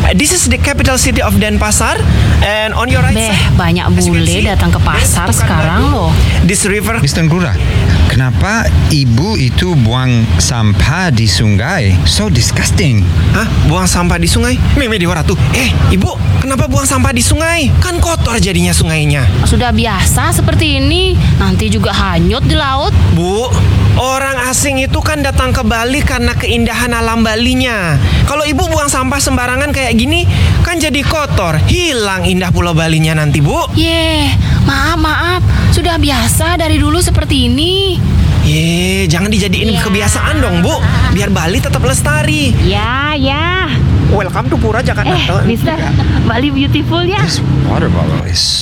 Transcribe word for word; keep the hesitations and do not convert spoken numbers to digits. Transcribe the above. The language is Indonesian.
This is the capital city of Denpasar, and on your right Beh, side, banyak as you can bule see, datang ke there's pasar Pekanbaru. sekarang loh. This river. mister Ngurah, kenapa ibu itu buang sampah di sungai? So disgusting. Hah? Buang sampah di sungai? Meme di tuh. Eh, ibu, kenapa buang sampah di sungai? Kan kotor jadinya sungainya. Sudah biasa seperti ini, nanti juga hanyut di laut. Bu, orang asing itu kan datang ke Bali karena keindahan alam Balinya. Kalau ibu buang sampah sembarangan kayak gini, kan jadi kotor. Hilang indah pulau Balinya nanti, Bu. Yeh, maaf maaf, sudah biasa dari dulu seperti ini. Ye, jangan dijadiin Ya. kebiasaan dong, Bu. Biar Bali tetap lestari. Ya ya. Welcome to Pura Eh, Jakarta. Mister, Bali beautiful ya. This water bottle is